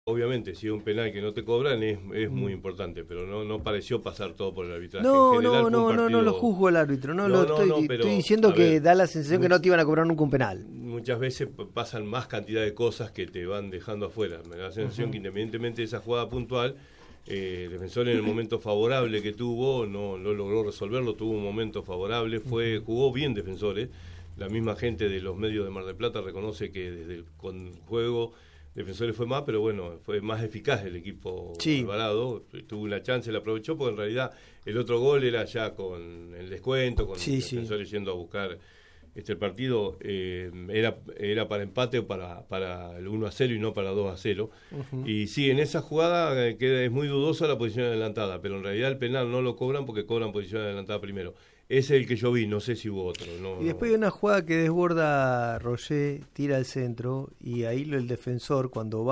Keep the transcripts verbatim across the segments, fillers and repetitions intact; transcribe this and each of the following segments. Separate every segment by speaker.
Speaker 1: Obviamente, si es un penal que no te cobran es, es muy importante, pero no no pareció pasar todo por el arbitraje.
Speaker 2: No,
Speaker 1: en general,
Speaker 2: no, no,
Speaker 1: partido...
Speaker 2: no, no lo juzgo el árbitro, no,
Speaker 1: no,
Speaker 2: lo
Speaker 1: no,
Speaker 2: estoy,
Speaker 1: no, pero,
Speaker 2: estoy diciendo que
Speaker 1: ver,
Speaker 2: da la sensación
Speaker 1: much...
Speaker 2: que no te iban a cobrar nunca un penal.
Speaker 1: Muchas veces pasan más cantidad de cosas que te van dejando afuera. Me da la sensación uh-huh. que independientemente de esa jugada puntual, eh, el defensor en el momento favorable que tuvo no, no logró resolverlo, tuvo un momento favorable, fue jugó bien Defensores. La misma gente de los medios de Mar del Plata reconoce que desde el con juego Defensores fue más, pero bueno, fue más eficaz el equipo sí. Alvarado, tuvo una chance, la aprovechó, porque en realidad el otro gol era ya con el descuento, con sí, Defensores sí. yendo a buscar este el partido, eh, era era para empate o para para el uno a cero y no para dos a cero. Uh-huh. Y sí, en esa jugada eh, queda, es muy dudosa la posición adelantada, pero en realidad el penal no lo cobran porque cobran posición adelantada primero. Ese es el que yo vi, no sé si hubo otro. No,
Speaker 2: y después
Speaker 1: no.
Speaker 2: hay una jugada que desborda Roger, tira al centro, y ahí el defensor, cuando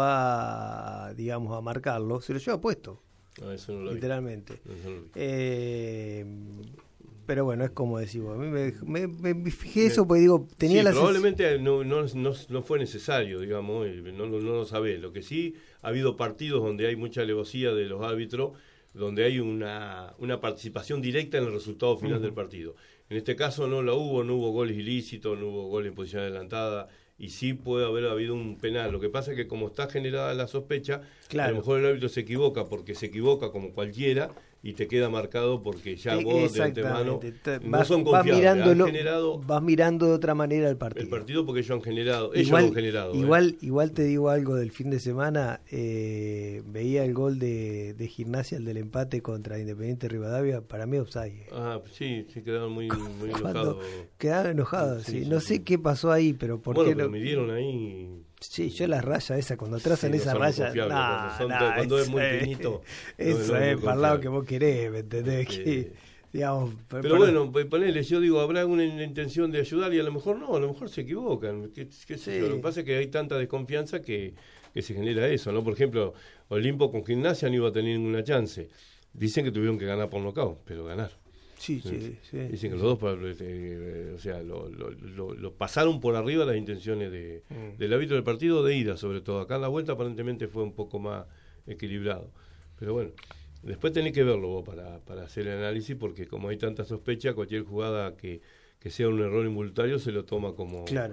Speaker 2: va, digamos, a marcarlo, se lo lleva puesto.
Speaker 1: Ah, eso no lo
Speaker 2: literalmente.
Speaker 1: Vi. Eso no lo vi.
Speaker 2: Eh, pero bueno, es como decís vos. A mí me, me, me fijé eso porque digo, tenía
Speaker 1: sí,
Speaker 2: la
Speaker 1: probablemente ses- no, no, no, no fue necesario, digamos, no, no, no lo sabés. Lo que sí, ha habido partidos donde hay mucha alevosía de los árbitros, donde hay una, una participación directa en el resultado final uh-huh. del partido. En este caso no la hubo, no hubo goles ilícitos, no hubo goles en posición adelantada, y sí puede haber habido un penal. Lo que pasa es que como está generada la sospecha, claro. a lo mejor el árbitro se equivoca, porque se equivoca como cualquiera, y te queda marcado porque ya vos de antemano no
Speaker 2: vas,
Speaker 1: son
Speaker 2: vas
Speaker 1: confiables.
Speaker 2: Han
Speaker 1: generado
Speaker 2: vas mirando de otra manera el partido.
Speaker 1: El partido porque ellos han generado. Ellos
Speaker 2: igual,
Speaker 1: han generado.
Speaker 2: Igual,
Speaker 1: ¿eh?
Speaker 2: igual te digo algo del fin de semana. Eh, veía el gol de, de Gimnasia, el del empate contra Independiente Rivadavia. Para mí, offside.
Speaker 1: Ah, sí, sí, quedaron muy, muy enojados.
Speaker 2: Quedaron enojados, sí. sí, sí no sí. sé qué pasó ahí, pero por
Speaker 1: bueno,
Speaker 2: qué.
Speaker 1: Pero
Speaker 2: lo...
Speaker 1: midieron ahí.
Speaker 2: Sí, yo la raya esa, cuando trazan sí, esa no raya. Nah,
Speaker 1: cuando son,
Speaker 2: nah,
Speaker 1: cuando es muy finito.
Speaker 2: Eso
Speaker 1: no, no
Speaker 2: es,
Speaker 1: es
Speaker 2: para el lado que vos querés, ¿me entendés?
Speaker 1: Sí.
Speaker 2: Que, digamos,
Speaker 1: pero
Speaker 2: para...
Speaker 1: bueno, ponele, yo digo, habrá una intención de ayudar y a lo mejor no, a lo mejor se equivocan. ¿Qué, qué sé sí. yo? Lo que pasa es que hay tanta desconfianza que, que se genera eso, ¿no? Por ejemplo, Olimpo con Gimnasia no iba a tener ninguna chance. Dicen que tuvieron que ganar por nocaut, pero ganar.
Speaker 2: Sí, sí, sí.
Speaker 1: Dicen que los dos, eh, o sea, lo, lo, lo, lo pasaron por arriba las intenciones de, mm. del árbitro del partido de ida, sobre todo. Acá en la vuelta aparentemente fue un poco más equilibrado. Pero bueno, después tenés que verlo vos para, para hacer el análisis, porque como hay tanta sospecha, cualquier jugada que, que sea un error involuntario se lo toma como...
Speaker 2: Claro.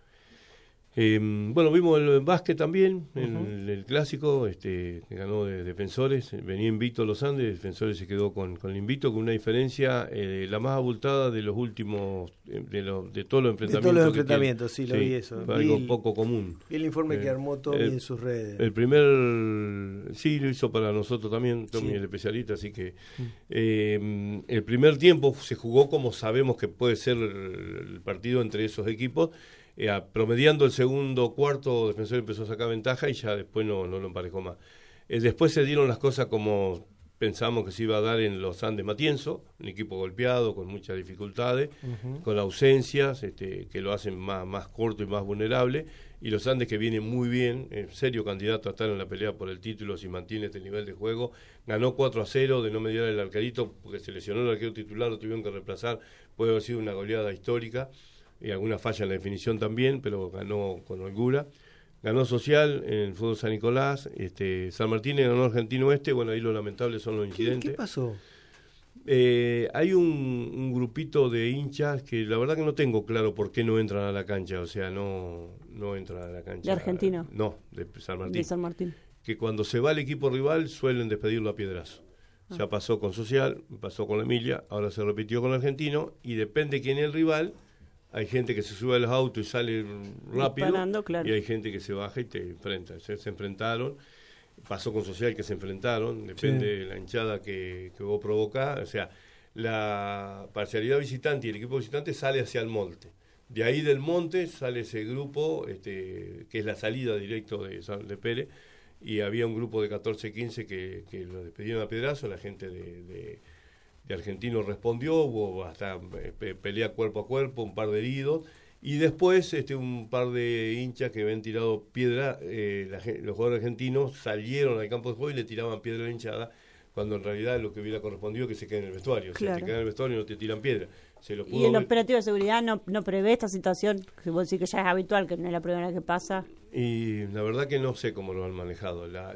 Speaker 1: Eh, bueno, vimos el básquet también, el, uh-huh. el clásico, este, que ganó de Defensores, venía invicto los Andes, Defensores se quedó con, con el invicto, con una diferencia eh, la más abultada de los últimos, de, lo, de todos los enfrentamientos.
Speaker 2: De todos los enfrentamientos, sí, lo
Speaker 1: sí,
Speaker 2: vi eso.
Speaker 1: Fue algo el, poco común.
Speaker 2: Vi el informe eh, que armó Tommy
Speaker 1: el,
Speaker 2: en sus redes.
Speaker 1: El primer, sí, lo hizo para nosotros también, Tommy sí. el especialista, así que uh-huh. eh, el primer tiempo se jugó como sabemos que puede ser el, el partido entre esos equipos. Eh, promediando el segundo cuarto, Defensor empezó a sacar ventaja y ya después no, no lo emparejó más. Eh, después se dieron las cosas como pensamos que se iba a dar en los Andes Matienzo, un equipo golpeado, con muchas dificultades, uh-huh. con ausencias este, que lo hacen más, más corto y más vulnerable, y los Andes que vienen muy bien, en serio candidato a estar en la pelea por el título si mantiene este nivel de juego, ganó cuatro a cero de no mediar el arquerito, porque se lesionó el arquero titular, lo tuvieron que reemplazar, puede haber sido una goleada histórica, y alguna falla en la definición también, pero ganó con holgura. Ganó Social en el fútbol San Nicolás, este, San Martín ganó Argentino Oeste, bueno, ahí lo lamentable son los incidentes.
Speaker 2: ¿Qué, qué pasó?
Speaker 1: Eh, hay un, un grupito de hinchas que la verdad que no tengo claro por qué no entran a la cancha, o sea, no, no entran a la cancha.
Speaker 3: ¿De Argentino?
Speaker 1: No, de San Martín.
Speaker 3: De San Martín.
Speaker 1: Que cuando se va el equipo rival suelen despedirlo a piedrazo. Ah. Ya pasó con Social, pasó con Emilia, ahora se repitió con Argentino, y depende quién es el rival. Hay gente que se sube a los autos y sale rápido,
Speaker 3: Disparando, claro.
Speaker 1: Y hay gente que se baja y te enfrenta. Se, se enfrentaron, pasó con Social que se enfrentaron, depende sí. de la hinchada que, que vos provocás. O sea, la parcialidad visitante y el equipo visitante sale hacia el monte. De ahí del monte sale ese grupo, este, que es la salida directo de, de Pérez, y había un grupo de catorce quince que, que lo despedieron a pedazo, la gente de... de de Argentino respondió, hubo hasta pe- pelea cuerpo a cuerpo, un par de heridos, y después este un par de hinchas que habían tirado piedra, eh, la, los jugadores argentinos salieron al campo de juego y le tiraban piedra a la hinchada, cuando en realidad lo que hubiera correspondido es que se quede en el vestuario. Claro. O sea, te quedan en el vestuario y no te tiran piedra. se lo pudo
Speaker 3: ¿Y el
Speaker 1: ver.
Speaker 3: operativo de seguridad no, no prevé esta situación? Que vos decís que ya es habitual, que no es la primera vez que pasa.
Speaker 1: Y la verdad que no sé cómo lo han manejado. La,